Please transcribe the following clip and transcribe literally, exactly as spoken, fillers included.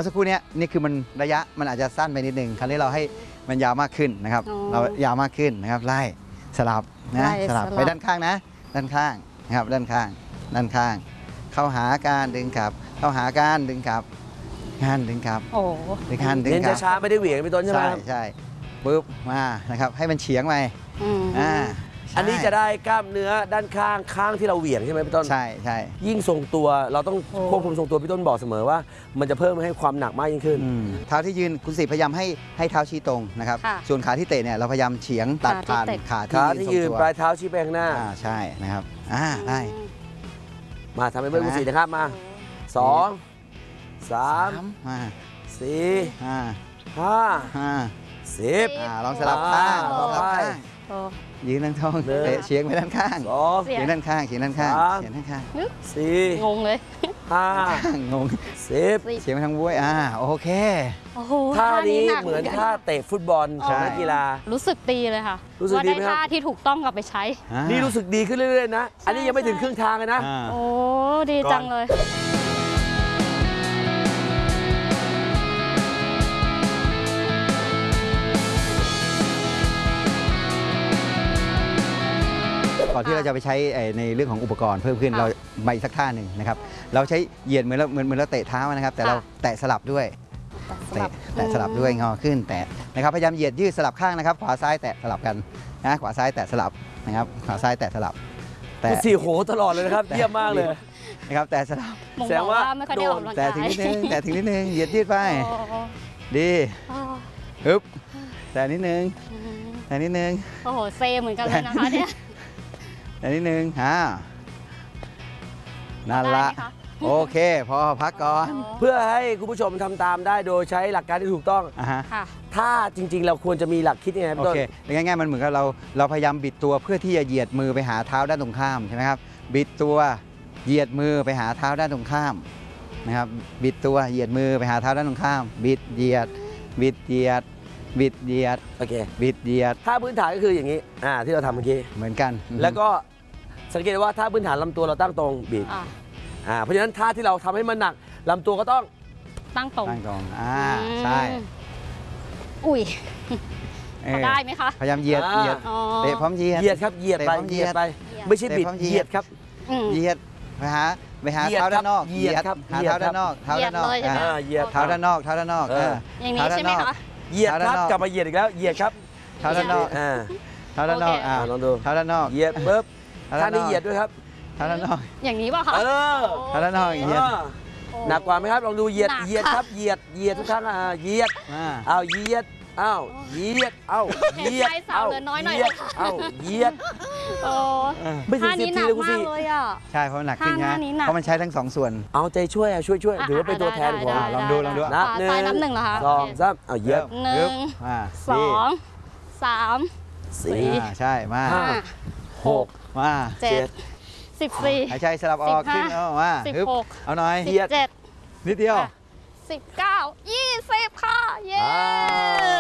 มื่อสักครู่นี้นี่คือมันระยะมันอาจจะสั้นไปนิดนึงคราวนี้เราให้มันยาวมากขึ้นนะครับเรายาวมากขึ้นนะครับไล่สลับนะสลับไปด้านข้างนะด้านข้างนะครับด้านข้างด้านข้างเข้าหาการดึงกลับเข้าหาการดึงกลับงานดึงกลับโอ้ดึงการดึงกลับเน้นช้าๆไม่ได้เหวี่ยงไปต้นใช่ไหมใช่ใช่ปุ๊บมานะครับให้มันเฉียงไปอ่าอันนี้จะได้กล้ามเนื้อด้านข้างข้างที่เราเหวี่ยงใช่ไหมพี่ต้นใช่ใช่ยิ่งทรงตัวเราต้องควบคุมทรงตัวพี่ต้นบอกเสมอว่ามันจะเพิ่มให้ความหนักมากยิ่งขึ้นเท้าที่ยืนคุณสิพยายามให้ให้เท้าชี้ตรงนะครับส่วนขาที่เตะเนี่ยเราพยายามเฉียงตัดผ่านขาที่ยืนปลายเท้าชี้ไปข้างหน้าอ่าใช่นะครับอ่าได้มาทำให้เพื่อนคุณสินะครับมาสองสามมาสี่ห้าห้าห้าสิบลองสลับข้างต่อไปยืนด้านท้องเตะเฉียงไปด้านข้างเฉียงด้านข้างเฉียงด้านข้างเฉียงด้านข้างสี่งงเลยห้างงสิบเฉียงไปทางบ้วยอ่าโอเคท่านี้เหมือนท่าเตะฟุตบอลของนักกีฬารู้สึกดีเลยค่ะว่าได้ท่าที่ถูกต้องกลับไปใช้นี่รู้สึกดีขึ้นเรื่อยๆนะอันนี้ยังไม่ถึงครึ่งทางเลยนะโอ้ดีจังเลยก่อนที่เราจะไปใช้ในเรื่องของอุปกรณ์เพิ่มขึ้นเราใบสักท่าหนึ่งนะครับเราใช้เหยียดเหมือนเราเหมือนเหมือนเราเตะเท้านะครับแต่เราแตะสลับด้วยแตะแตะสลับด้วยงอขึ้นแตะนะครับพยายามเหยียดยืดสลับข้างนะครับขวาซ้ายแตะสลับกันนะขวาซ้ายแตะสลับนะครับขวาซ้ายแตะสลับแต่สี่โหตลอดเลยนะครับเยี่ยมมากเลยนะครับแตะสลับแสดงว่าไม่ค่อยได้ออกกำลังกายแตะถึงนิดนึงแตะถึงนิดนึงเหยียดยืดไปดีฮึบแตะนิดนึงแตะนิดนึงโอ้โหเซเหมือนกันเลยนะคะเนี่ยอันนี้หนึ่งฮ่านั่นละโอเคพอพักก่อนเพื่อให้คุณผู้ชมทำตามได้โดยใช้หลักการที่ถูกต้องถ้าจริงๆเราควรจะมีหลักคิดยังไงโอเคง่ายๆมันเหมือนกับเราเราพยายามบิดตัวเพื่อที่จะเหยียดมือไปหาเท้าด้านตรงข้ามใช่ไหมครับบิดตัวเหยียดมือไปหาเท้าด้านตรงข้ามนะครับบิดตัวเหยียดมือไปหาเท้าด้านตรงข้ามบิดเหยียดบิดเหยียดบิดเหยียดโอเคบิดเหยียดท่าพื้นฐานก็คืออย่างนี้อ่าที่เราทำเมื่อกี้เหมือนกันแล้วก็สังเกตว่าท่าพื้นฐานลำตัวเราตั้งตรงบิดอ่าเพราะฉะนั้นท่าที่เราทำให้มันหนักลำตัวก็ต้องตั้งตรงตั้งตรงอ่าใช่อุ้ยได้ไหมคะพยายามเหยียดเหยียดเตะพร้อมเหยียดเหยียดครับเหยียดไปเหยียดไปไม่ใช่บิดเหยียดครับเหยียดไปหาไปหาเท้าด้านนอกเหยียดครับหาเท้าด้านนอกเท้าด้านนอกเหยียดเท้าด้านนอกเท้าด้านนอกอย่างนี้ใช่ไหมคะเหยียดครับกลับมาเหยียดอีกแล้วเหยียดครับเท้าด้านนอกอ่าเท้าด้านนอกอ่าลองดูเท้าด้านนอกเหยียดปุ๊บท่านี้เหยียดด้วยครับเท้าด้านนอกอย่างนี้ป่ะคะเออเท้าด้านนอกเหยียดหนักกว่าไหมครับลองดูเหยียดเหยียดครับเหยียดเหยียดทุกครั้งอ่าเหยียดอ้าวเหยียดอ้าวเหยียดอ้าวเหยียดอ้าวน้อยหน่อยอ้าวเหยียดโอ้ไม่ถึงสิบทีเลยคุณพี่ใช่เพราะหนักขึ้นนะเพราะมันใช้ทั้งสองส่วนเอาใจช่วยช่วยช่วยถือว่าเป็นตัวแทนของลองดูลองดูนับหนึ่งนับหนึ่งเหรอคะสองสามเอาเหยียดหนึ่งสองสามสี่ใช่มาหกมาเจ็ดสิบสี่หายใจสลับออกขึ้นเอามาสิบหกเอาหน่อยสิบเจ็ดนิดเดียวสิบเก้ายี่สิบค่ะเย้